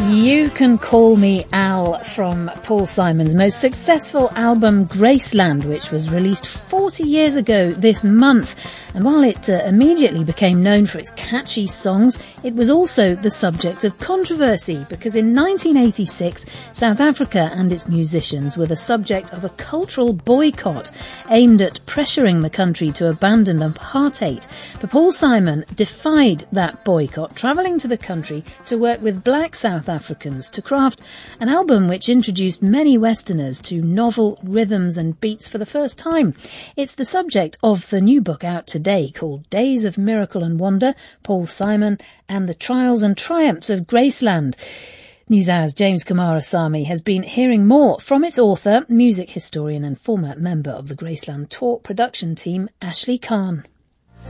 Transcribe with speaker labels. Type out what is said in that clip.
Speaker 1: You Can Call Me Al from Paul Simon's most successful album Graceland, which was released 40 years ago this month. And while it immediately became known for its catchy songs, it was also the subject of controversy because in 1986, South Africa and its musicians were the subject of a cultural boycott aimed at pressuring the country to abandon apartheid. But Paul Simon defied that boycott, travelling to the country to work with black South Africans to craft an album which introduced many Westerners to novel rhythms and beats for the first time. It's the subject of the new book out today called Days of Miracle and Wonder, Paul Simon and the Trials and Triumphs of Graceland. NewsHour's James Kumarasamy has been hearing more from its author, music historian and former member of the Graceland tour production team, Ashley Kahn.